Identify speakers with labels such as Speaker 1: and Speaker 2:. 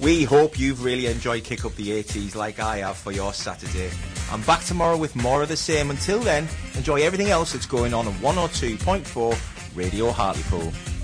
Speaker 1: We hope you've really enjoyed Kick Up the 80s like I have for your Saturday. I'm back tomorrow with more of the same. Until then, enjoy everything else that's going on 102.4 Radio Hartlepool.